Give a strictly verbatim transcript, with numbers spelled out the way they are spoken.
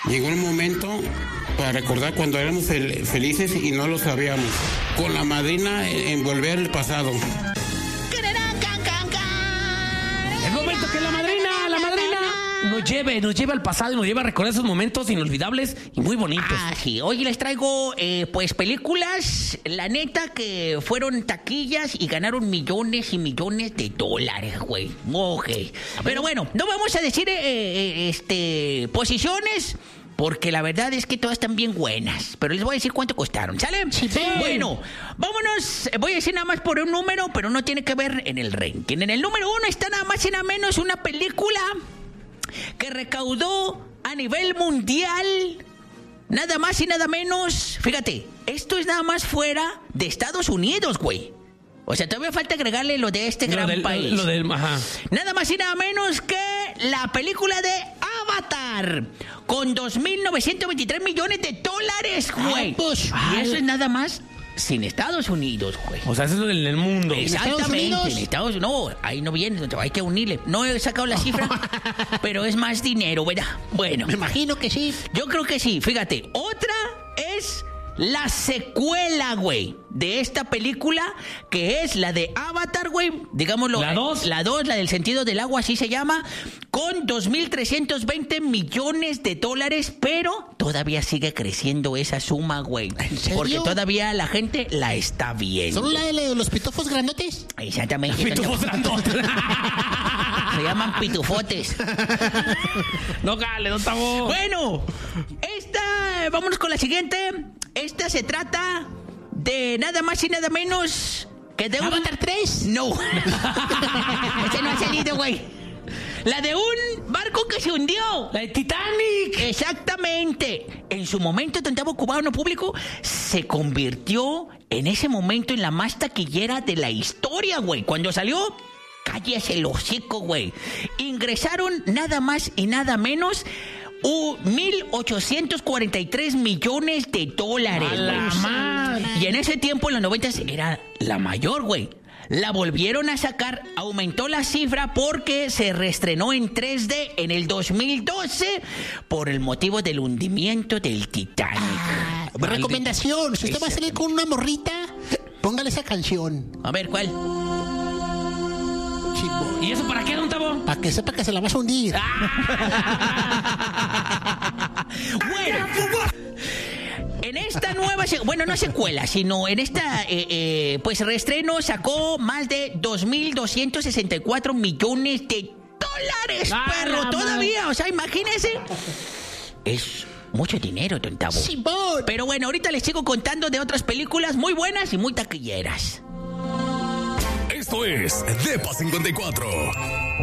Llegó el momento para recordar cuando éramos fel- felices y no lo sabíamos. Con la madrina en volver al pasado. El momento que la madrina, la madrina nos lleve, nos lleve al pasado y nos lleva a recordar esos momentos inolvidables y muy bonitos. Ah, sí. Hoy les traigo, eh, pues, películas, la neta, que fueron taquillas y ganaron millones y millones de dólares, güey. Ok. Pero bueno, no vamos a decir, eh, eh, este, posiciones, porque la verdad es que todas están bien buenas. Pero les voy a decir cuánto costaron, ¿sale? Sí. Bueno, vámonos. Voy a decir nada más por un número, pero no tiene que ver en el ranking. En el número uno está nada más y nada menos una película que recaudó a nivel mundial nada más y nada menos. Fíjate, esto es nada más fuera de Estados Unidos, güey. O sea, todavía falta agregarle lo de este Lo gran del, país. Lo del, ajá. Nada más y nada menos que la película de Avatar, con dos mil novecientos veintitrés millones de dólares, güey. Ah, pues, y eso es nada más sin Estados Unidos, güey. O sea, eso es en el mundo. Exactamente, Estados Unidos? en Estados Unidos. No, ahí no viene, hay que unirle. No he sacado la cifra, pero es más dinero, ¿verdad? Bueno, Me imagino que sí. yo creo que sí. Fíjate, otra es la secuela, güey, de esta película, que es la de Avatar, güey. Digámoslo. ¿La dos? La dos, la del sentido del agua, así se llama, con dos mil trescientos veinte millones de dólares, pero todavía sigue creciendo esa suma, güey. ¿En serio? Porque todavía la gente la está viendo. ¿Son la de los pitufos grandotes? Exactamente. Pitufos grandotes. Se llaman pitufotes. No, cale, no estamos. Bueno, esta, vámonos con la siguiente. Esta se trata de nada más y nada menos que de un... ¿Avatar tres? No. Ese no ha salido, güey. La de un barco que se hundió. La de Titanic. Exactamente. En su momento, Tontavo Cubano Público se convirtió en ese momento en la más taquillera de la historia, güey. Cuando salió, cállese el hocico, güey. Ingresaron nada más y nada menos uh, mil ochocientos cuarenta y tres millones de dólares. A la güey. madre. Y en ese tiempo, en los noventas, era la mayor, güey. La volvieron a sacar, aumentó la cifra porque se reestrenó en tres D en el dos mil doce por el motivo del hundimiento del Titanic. Ah, Maldi- recomendación, si usted va a salir con una morrita, póngale esa canción. A ver, ¿cuál? Chivo, ¿Y eso para qué, don Tavo? para que sepa que se la vas a hundir. Bueno, en esta nueva, se- bueno, no secuela, sino en esta, eh, eh, pues reestreno sacó más de dos mil doscientos sesenta y cuatro millones de dólares, ¡A perro, la todavía, o sea, imagínense. Es mucho dinero, Tontavo. Simón. Pero bueno, ahorita les sigo contando de otras películas muy buenas y muy taquilleras. Esto es Depa cincuenta y cuatro.